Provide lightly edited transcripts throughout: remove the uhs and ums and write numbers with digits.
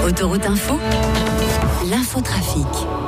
Autoroute Info, l'infotrafic.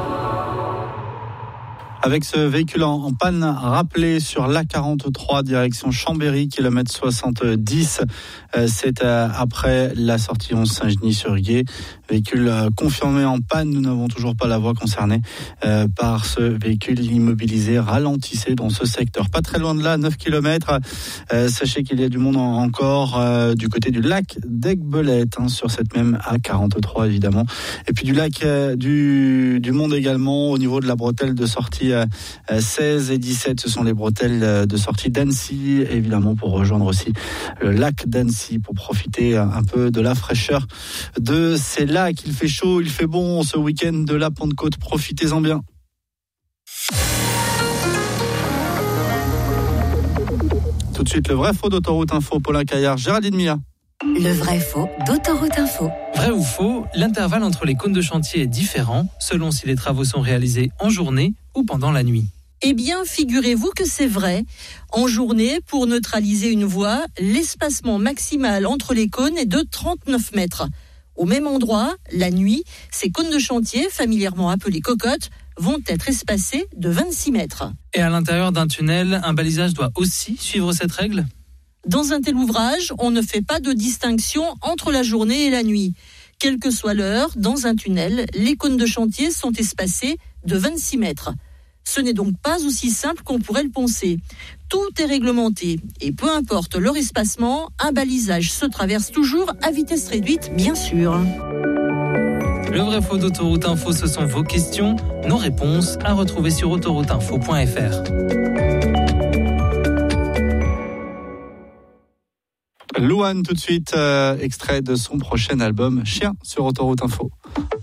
Avec ce véhicule en panne rappelé sur l'A43 direction Chambéry, kilomètre 70, c'est après la sortie 11 Saint-Genis-sur-Guiers. Véhicule confirmé en panne, nous n'avons toujours pas la voie concernée par ce véhicule immobilisé, ralentissé dans ce secteur. Pas très loin de là, 9 km. Sachez qu'il y a du monde encore du côté du lac d'Aiguebelette, sur cette même A43 évidemment. Et puis du lac du monde également au niveau de la bretelle de sortie 16 et 17, ce sont les bretelles de sortie d'Annecy, évidemment pour rejoindre aussi le lac d'Annecy, pour profiter un peu de la fraîcheur de ces lacs. Il fait chaud, il fait bon ce week-end de la Pentecôte, profitez-en bien. Tout de suite, le vrai faux d'Autoroute Info, Paulin Caillard, Géraldine Mia. Le vrai faux d'Autoroute Info. Vrai ou faux, l'intervalle entre les cônes de chantier est différent selon si les travaux sont réalisés en journée ou pendant la nuit. Eh bien, figurez-vous que c'est vrai. En journée, pour neutraliser une voie, l'espacement maximal entre les cônes est de 39 mètres. Au même endroit, la nuit, ces cônes de chantier, familièrement appelés cocottes, vont être espacés de 26 mètres. Et à l'intérieur d'un tunnel, un balisage doit aussi suivre cette règle ? Dans un tel ouvrage, on ne fait pas de distinction entre la journée et la nuit. Quelle que soit l'heure, dans un tunnel, les cônes de chantier sont espacés de 26 mètres. Ce n'est donc pas aussi simple qu'on pourrait le penser. Tout est réglementé et peu importe leur espacement, un balisage se traverse toujours à vitesse réduite, bien sûr. Le vrai faux d'Autoroute Info, ce sont vos questions. Nos réponses à retrouver sur autorouteinfo.fr. Louane tout de suite, extrait de son prochain album Chien sur Autoroute Info.